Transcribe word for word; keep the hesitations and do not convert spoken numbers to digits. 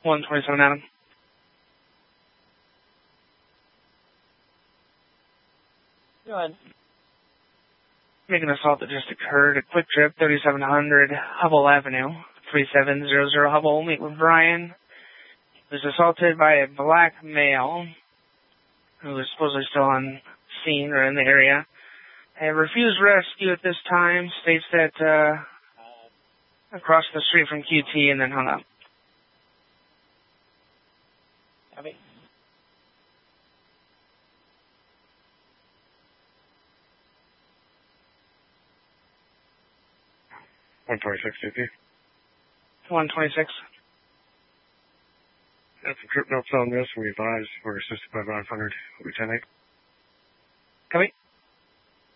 one twenty-seven Adam. Go ahead. Making an assault that just occurred. A quick trip, thirty-seven hundred Hubble Avenue, three seven zero zero Hubble. Meet with Brian. He was assaulted by a black male who was supposedly still on scene or in the area. He refused rescue at this time. States that uh, across the street from Q T and then hung up. Copy. one twenty-six, Q T. one twenty-six. That's a trip notes on this. We advise we're assisted by five hundred. We'll be ten eight.